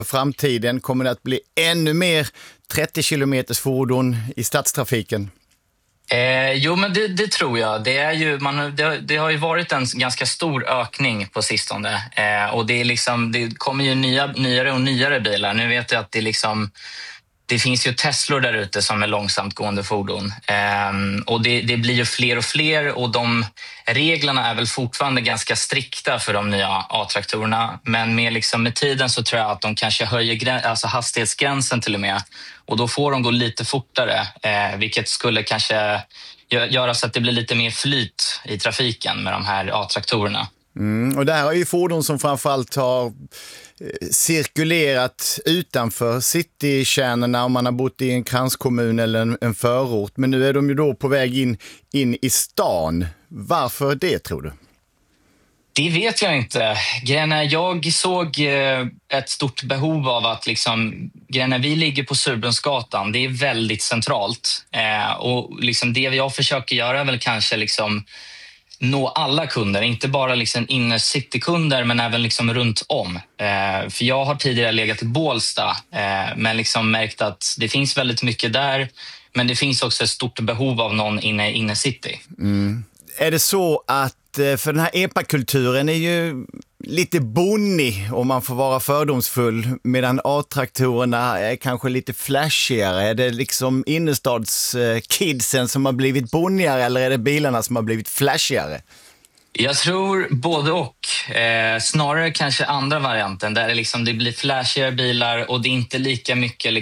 framtiden? Kommer det att bli ännu mer 30 kilometers fordon i stadstrafiken? Jo, men det tror jag. Det är ju, det har ju varit en ganska stor ökning på sistone. Och det kommer ju nyare och nyare bilar. Nu vet jag att det finns ju Teslor där ute som är långsamt gående fordon. Och det blir ju fler och fler, och de reglerna är väl fortfarande ganska strikta för de nya A-traktorerna. Men med tiden så tror jag att de kanske höjer hastighetsgränsen till och med. Och då får de gå lite fortare, vilket skulle kanske göra så att det blir lite mer flyt i trafiken med de här A-traktorerna. Och det här är ju fordon som framförallt har cirkulerat utanför citykärnorna om man har bott i en kranskommun eller en förort. Men nu är de ju då på väg in i stan. Varför det, tror du? Det vet jag inte. Jag såg ett stort behov av att vi ligger på Surbrunnsgatan. Det är väldigt centralt. Och det jag försöker göra är väl kanske nå alla kunder, inte bara inner citykunder, men även runt om. För jag har tidigare legat i Bålsta, men märkt att det finns väldigt mycket där, men det finns också ett stort behov av någon inne city. Är det så att, för den här epakulturen är ju lite bonnig om man får vara fördomsfull, medan A-traktorerna är kanske lite flashigare? Är det innerstadskidsen som har blivit bonnigare, eller är det bilarna som har blivit flashigare? Jag tror både och. Snarare kanske andra varianten där det blir flashigare bilar, och det är inte lika mycket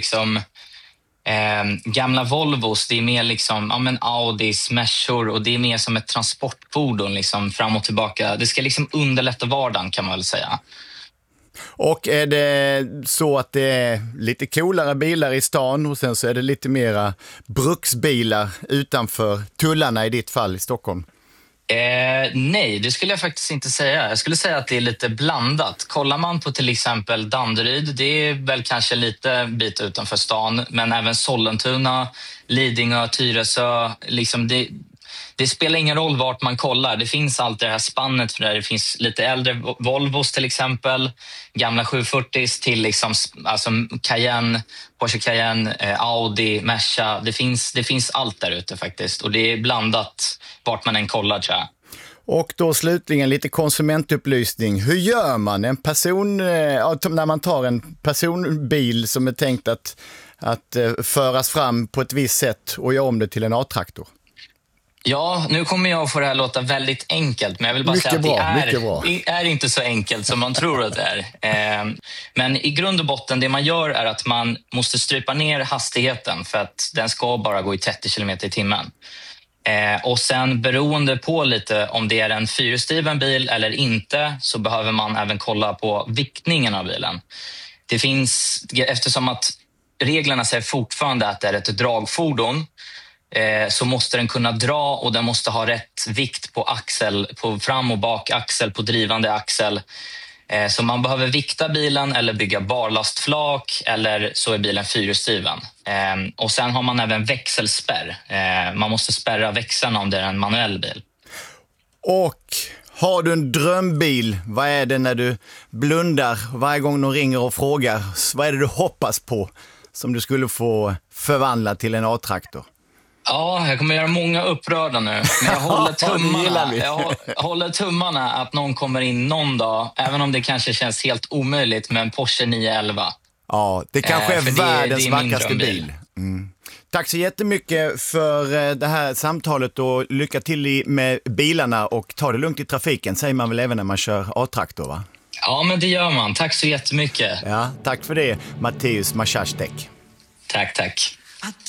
gamla Volvos. Det är mer Audis, Meshor, och det är mer som ett transportfordon fram och tillbaka. Det ska underlätta vardagen, kan man väl säga. Och är det så att det är lite coolare bilar i stan, och sen så är det lite mera bruksbilar utanför tullarna i ditt fall i Stockholm? Nej, det skulle jag faktiskt inte säga. Jag skulle säga att det är lite blandat. Kollar man på till exempel Danderyd, det är väl kanske lite bit utanför stan, men även Sollentuna, Lidingö, Tyresö, det spelar ingen roll vart man kollar. Det finns alltid det här spannet, för där det finns lite äldre Volvos till exempel, gamla 740s till Cayenne, Porsche Cayenne, Audi, Merca. Det finns allt där ute faktiskt, och det är blandat vart man än kollar, tror jag. Och då slutligen lite konsumentupplysning. Hur gör man när man tar en personbil som är tänkt att föras fram på ett visst sätt och göra om det till en A-traktor? Ja, nu kommer jag få det här låta väldigt enkelt, men jag vill bara säga att det är inte så enkelt som man tror att det är. Men i grund och botten, det man gör är att man måste strypa ner hastigheten, för att den ska bara gå i 30 km i timmen. Och sen, beroende på lite om det är en fyrhjulsdriven bil eller inte, så behöver man även kolla på viktningen av bilen. Eftersom att reglerna säger fortfarande att det är ett dragfordon, så måste den kunna dra, och den måste ha rätt vikt på axel, på fram- och bakaxel, på drivande axel. Så man behöver vikta bilen eller bygga barlastflak, eller så är bilen fyrhjulsdriven. Och sen har man även växelspärr. Man måste spärra växlarna om det är en manuell bil. Och har du en drömbil? Vad är det när du blundar varje gång de ringer och frågar? Vad är det du hoppas på som du skulle få förvandla till en A-traktor? Ja, jag kommer göra många upprörda nu. Men jag håller tummarna. Jag håller tummarna att någon kommer in någon dag, även om det kanske känns helt omöjligt, med en Porsche 911. Ja, det kanske är världens vackraste bil. Tack så jättemycket för det här samtalet, och lycka till med bilarna, och ta det lugnt i trafiken, säger man väl även när man kör A-traktor, va? Ja, men det gör man. Tack så jättemycket. Ja, tack för det, Mateusz Maszasztek. Tack.